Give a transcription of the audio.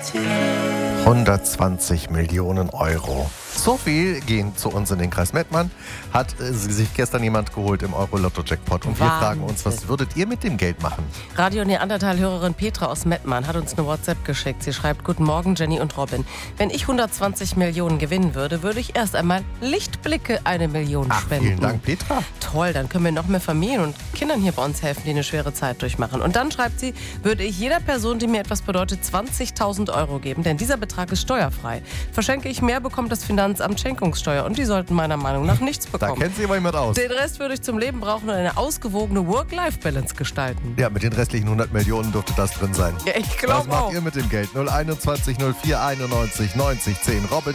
120 Millionen Euro. So viel gehen zu uns in den Kreis Mettmann. Hat sich gestern jemand geholt im Euro-Lotto-Jackpot. Und wir fragen uns, was würdet ihr mit dem Geld machen? Radio Neandertal-Hörerin Petra aus Mettmann hat uns eine WhatsApp geschickt. Sie schreibt: Guten Morgen, Jenny und Robin. Wenn ich 120 Millionen gewinnen würde, würde ich erst einmal Lichtblicke 1 Million spenden. Vielen Dank, Petra. Toll, dann können wir noch mehr Familien und Kindern hier bei uns helfen, die eine schwere Zeit durchmachen. Und dann schreibt sie, würde ich jeder Person, die mir etwas bedeutet, 20.000 Euro geben, denn dieser Betrag ist steuerfrei. Verschenke ich mehr, bekommt das Finanzamt Schenkungssteuer und die sollten meiner Meinung nach nichts bekommen. Da kennt sich aber jemand aus. Den Rest würde ich zum Leben brauchen und eine ausgewogene Work-Life-Balance gestalten. Ja, mit den restlichen 100 Millionen dürfte das drin sein. Ja, ich glaube auch. Was macht ihr mit dem Geld? 021 04 91 90 10. Robin